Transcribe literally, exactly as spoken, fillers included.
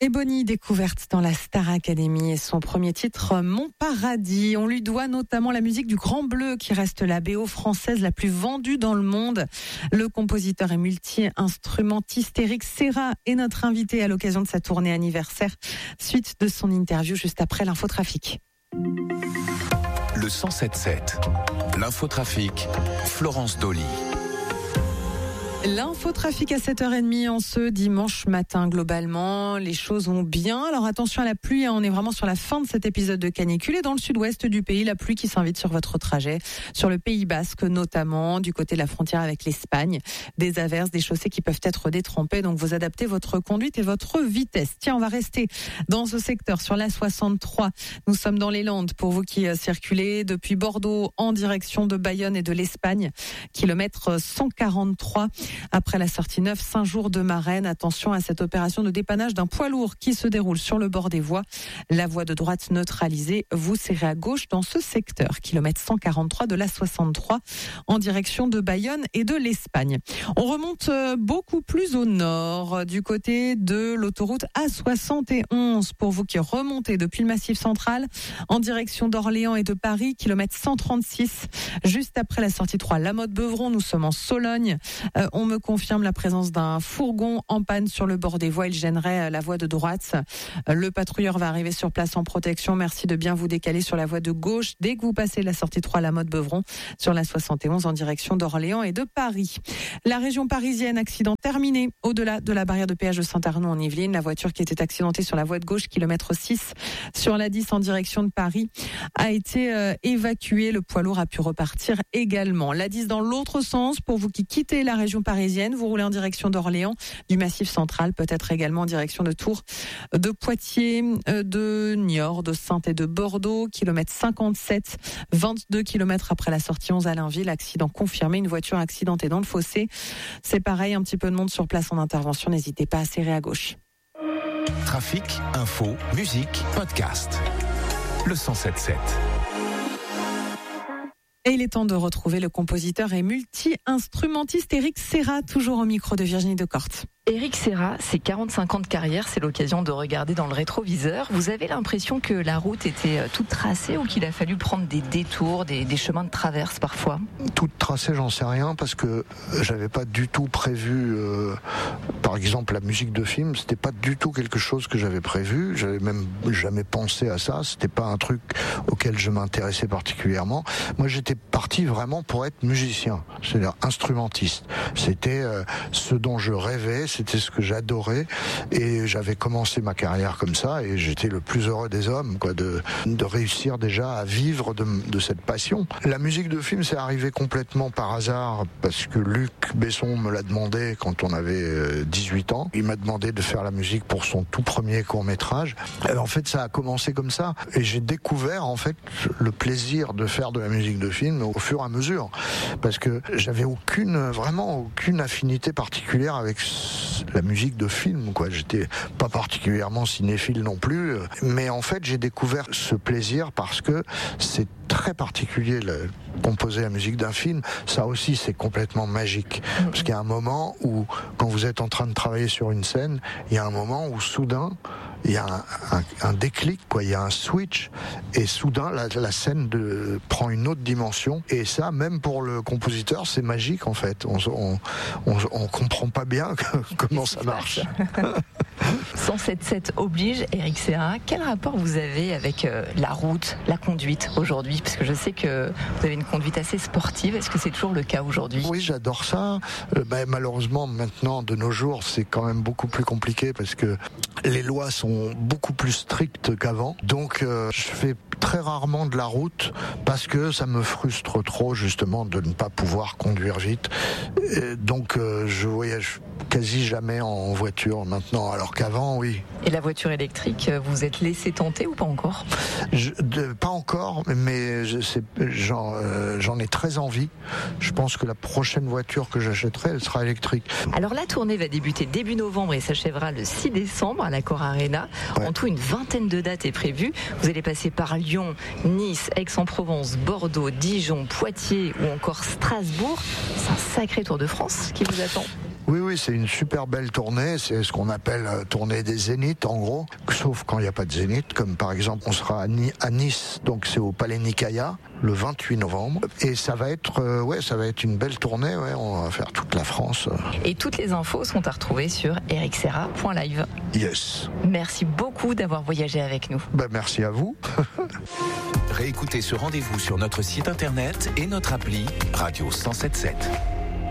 Et Bonnie, découverte dans la Star Academy et son premier titre, Mon Paradis. On lui doit notamment la musique du Grand Bleu qui reste la B O française la plus vendue dans le monde. Le compositeur et multi-instrumentiste Eric Serra est notre invité à l'occasion de sa tournée anniversaire. Suite de son interview juste après l'infotrafic. Le cent sept sept, l'infotrafic, Florence Dolly. L'infotrafic à sept heures trente en ce dimanche matin. Globalement, les choses vont bien. Alors attention à la pluie, hein. On est vraiment sur la fin de cet épisode de canicule. Et dans le sud-ouest du pays, la pluie qui s'invite sur votre trajet, sur le Pays Basque notamment, du côté de la frontière avec l'Espagne. Des averses, des chaussées qui peuvent être détrempées. Donc vous adaptez votre conduite et votre vitesse. Tiens, on va rester dans ce secteur sur l'A soixante-trois. Nous sommes dans les Landes pour vous qui circulez depuis Bordeaux en direction de Bayonne et de l'Espagne. Kilomètre cent quarante-trois. Après la sortie neuf, Saint-Jour-de-Marennes, attention à cette opération de dépannage d'un poids lourd qui se déroule sur le bord des voies. La voie de droite neutralisée, vous serrez à gauche dans ce secteur, kilomètre cent quarante-trois de l'A soixante-trois, en direction de Bayonne et de l'Espagne. On remonte beaucoup plus au nord, du côté de l'autoroute A soixante et onze, pour vous qui remontez depuis le Massif central, en direction d'Orléans et de Paris, kilomètre cent trente-six, juste après la sortie trois, La Motte-Beuvron, nous sommes en Sologne. Euh, On me confirme la présence d'un fourgon en panne sur le bord des voies. Il gênerait la voie de droite. Le patrouilleur va arriver sur place en protection. Merci de bien vous décaler sur la voie de gauche dès que vous passez la sortie trois, La Motte-Beuvron, sur la soixante et onze en direction d'Orléans et de Paris. La région parisienne, accident terminé au-delà de la barrière de péage de Saint-Arnaud en Yvelines. La voiture qui était accidentée sur la voie de gauche, kilomètre six, sur la dix en direction de Paris, a été euh, évacuée. Le poids lourd a pu repartir également. La dix dans l'autre sens, pour vous qui quittez la région parisienne, vous roulez en direction d'Orléans, du Massif central, peut-être également en direction de Tours, de Poitiers, de Niort, de Saintes et de Bordeaux, kilomètre cinquante-sept, vingt-deux kilomètres après la sortie onze à Blainville, accident confirmé, une voiture accidentée dans le fossé. C'est pareil, un petit peu de monde sur place en intervention, n'hésitez pas à serrer à gauche. Trafic, info, musique, podcast. Le cent sept sept. Et il est temps de retrouver le compositeur et multi-instrumentiste Eric Serra, toujours au micro de Virginie Decorte. Eric Serra, c'est quarante-cinq ans de carrière, c'est l'occasion de regarder dans le rétroviseur. Vous avez l'impression que la route était toute tracée ou qu'il a fallu prendre des détours, des, des chemins de traverse parfois? Toute tracée, j'en sais rien, parce que j'avais pas du tout prévu, euh, par exemple, la musique de film, c'était pas du tout quelque chose que j'avais prévu, j'avais même jamais pensé à ça, c'était pas un truc auquel je m'intéressais particulièrement. Moi, j'étais parti vraiment pour être musicien, c'est-à-dire instrumentiste. C'était euh, ce dont je rêvais, c'était ce que j'adorais, et j'avais commencé ma carrière comme ça, et j'étais le plus heureux des hommes, quoi, de, de réussir déjà à vivre de, de cette passion. La musique de film, c'est arrivé complètement par hasard, parce que Luc Besson me l'a demandé quand on avait dix-huit ans. Il m'a demandé de faire la musique pour son tout premier court-métrage. Et en fait, ça a commencé comme ça, et j'ai découvert en fait le plaisir de faire de la musique de film au fur et à mesure, parce que j'avais aucune, vraiment aucune affinité particulière avec la musique de film, quoi. J'étais pas particulièrement cinéphile non plus, mais en fait j'ai découvert ce plaisir parce que c'est très particulier, le, composer la musique d'un film. Ça aussi c'est complètement magique, parce qu'il y a un moment où, quand vous êtes en train de travailler sur une scène, il y a un moment où soudain il y a un, un, un déclic, quoi. Il y a un switch, et soudain la, la scène de, prend une autre dimension, et ça, même pour le compositeur, c'est magique en fait. On on, on, on comprend pas bien comment ça marche. cent sept sept oblige, Eric Serra. Quel rapport vous avez avec euh, la route, la conduite aujourd'hui? Parce que je sais que vous avez une conduite assez sportive. Est-ce que c'est toujours le cas aujourd'hui? Oui, j'adore ça. Euh, bah, malheureusement, maintenant, de nos jours, c'est quand même beaucoup plus compliqué, parce que les lois sont beaucoup plus strictes qu'avant. Donc, euh, je fais très rarement de la route, parce que ça me frustre trop, justement, de ne pas pouvoir conduire vite. Et donc, euh, je voyage quasi jamais en voiture maintenant, alors qu'avant, oui. Et la voiture électrique, vous êtes laissé tenter ou pas encore? je, de, Pas encore, mais je, c'est, j'en, euh, j'en ai très envie. Je pense que la prochaine voiture que j'achèterai, elle sera électrique. Alors la tournée va débuter début novembre et s'achèvera le six décembre à l'Accor Arena. Ouais. En tout, une vingtaine de dates est prévue. Vous allez passer par Lyon, Nice, Aix-en-Provence, Bordeaux, Dijon, Poitiers ou encore Strasbourg. C'est un sacré Tour de France qui vous attend. Oui, oui, c'est une super belle tournée. C'est ce qu'on appelle euh, tournée des zéniths, en gros. Sauf quand il n'y a pas de zénith, comme par exemple, on sera à, Ni- à Nice, donc c'est au Palais Nicaïa, le vingt-huit novembre. Et ça va être, euh, ouais, ça va être une belle tournée. Ouais, on va faire toute la France. Et toutes les infos sont à retrouver sur eric serra point live. Yes. Merci beaucoup d'avoir voyagé avec nous. Ben, merci à vous. Réécoutez ce rendez-vous sur notre site internet et notre appli Radio cent sept sept.